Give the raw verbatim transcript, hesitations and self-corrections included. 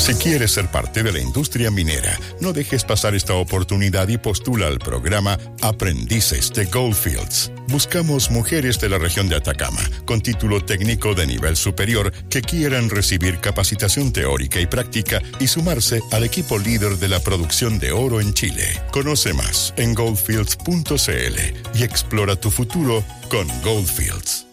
Si quieres ser parte de la industria minera, no dejes pasar esta oportunidad y postula al programa Aprendices de Goldfields. Buscamos mujeres de la región de Atacama con título técnico de nivel superior que quieran recibir capacitación teórica y práctica y sumarse al equipo líder de la producción de oro en Chile. Conoce más en goldfields punto c l y explora tu futuro con Goldfields.